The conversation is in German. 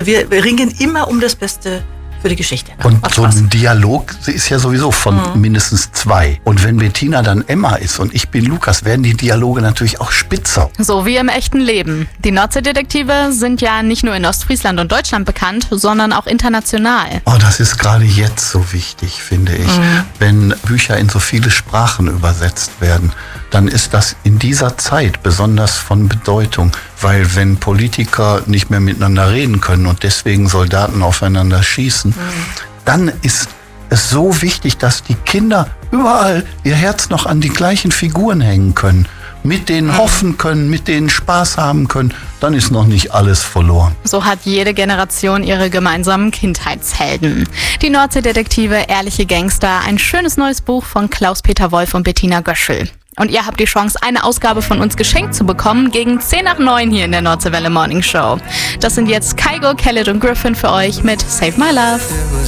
wir ringen immer um das Beste für die Geschichte. Und so ein Dialog ist ja sowieso von mindestens 2. Und wenn Bettina dann Emma ist und ich bin Lukas, werden die Dialoge natürlich auch spitzer. So wie im echten Leben. Die Nordseedetektive sind ja nicht nur in Ostfriesland und Deutschland bekannt, sondern auch international. Oh, das ist gerade jetzt so wichtig, finde ich. Wenn Bücher in so viele Sprachen übersetzt werden, dann ist das in dieser Zeit besonders von Bedeutung. Weil wenn Politiker nicht mehr miteinander reden können und deswegen Soldaten aufeinander schießen, dann ist es so wichtig, dass die Kinder überall ihr Herz noch an die gleichen Figuren hängen können, mit denen hoffen können, mit denen Spaß haben können. Dann ist noch nicht alles verloren. So hat jede Generation ihre gemeinsamen Kindheitshelden. Die Nordseedetektive, ehrliche Gangster, ein schönes neues Buch von Klaus-Peter Wolf und Bettina Göschel. Und ihr habt die Chance, eine Ausgabe von uns geschenkt zu bekommen gegen 8:50 hier in der Nordseewelle Morning Show. Das sind jetzt Kygo, Khaled und Griffin für euch mit Save My Love.